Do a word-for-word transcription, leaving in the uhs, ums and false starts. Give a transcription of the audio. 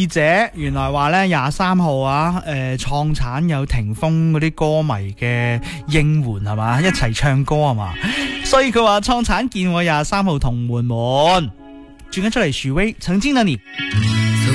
記者原來話咧廿三號啊，誒創產有霆鋒嗰啲歌迷嘅應援係嘛，一齊唱歌係嘛，所以佢話創產見我廿三號同門門轉緊出嚟，許巍曾經的你。